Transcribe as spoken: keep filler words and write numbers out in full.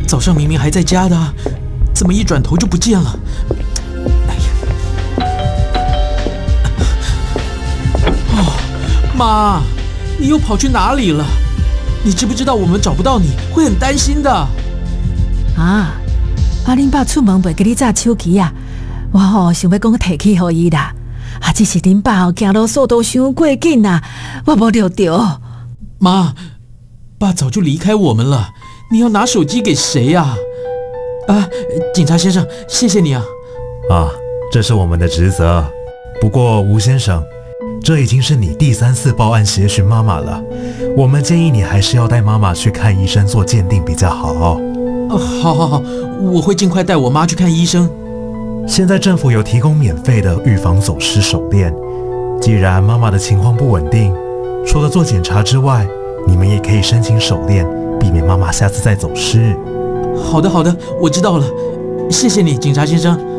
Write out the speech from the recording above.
早上明明还在家的，怎么一转头就不见了？哎呀！哦，妈，你又跑去哪里了？你知不知道我们找不到你会很担心的？ 啊，啊，恁爸出门袂给你揸手机啊？我吼、哦、想要讲提起给伊啦，啊，只是恁爸哦行路速度伤过紧啊，我无留着。 妈，爸早就离开我们了，你要拿手机给谁呀？啊，警察先生，谢谢你啊。 啊，这是我们的职责。不过吴先生，这已经是你第三次报案协寻妈妈了，我们建议你还是要带妈妈去看医生做鉴定比较好。 哦，好好好，我会尽快带我妈去看医生。 现在政府有提供免费的预防走失手链，既然妈妈的情况不稳定，除了做检查之外，你们也可以申请手链，避免妈妈下次再走失。 好的好的，我知道了，谢谢你，警察先生。